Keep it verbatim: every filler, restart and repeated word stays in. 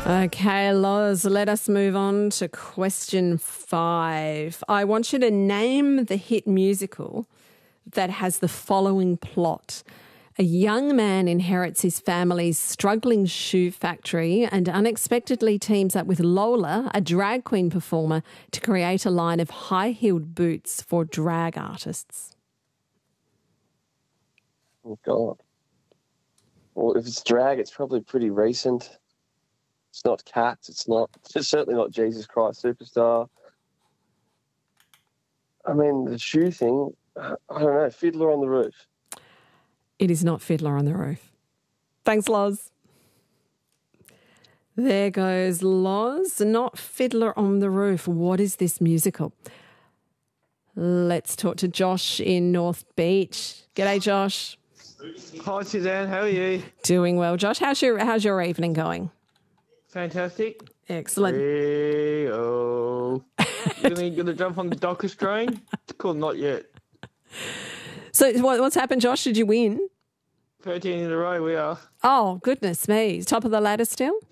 Okay, Loz, let us move on to question five. I want you to name the hit musical that has the following plot. A young man inherits his family's struggling shoe factory and unexpectedly teams up with Lola, a drag queen performer, to create a line of high-heeled boots for drag artists. Oh, God. Well, if it's drag, it's probably pretty recent. It's not Cats. It's not. It's certainly not Jesus Christ Superstar. I mean, the shoe thing, I don't know, Fiddler on the Roof. It is not Fiddler on the Roof. Thanks, Loz. There goes Loz, not Fiddler on the Roof. What is this musical? Let's talk to Josh in North Beach. G'day, Josh. Hi, Suzanne. How are you? Doing well, Josh. How's your How's your evening going? Fantastic. Excellent. Rio. You gonna, gonna jump on the Dockers train? Cool, not yet. So what, what's happened, Josh? Did you win? thirteen in a row we are. Oh, goodness me. Top of the ladder still?